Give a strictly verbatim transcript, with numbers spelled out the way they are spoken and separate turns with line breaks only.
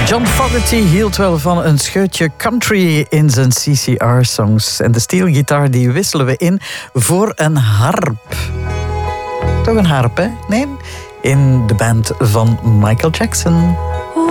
John Fogerty hield wel van een scheutje country in zijn C C R-songs. En de steelgitaar die wisselen we in voor een harp. Toch een harp, hè? Nee? In de band van Michael Jackson.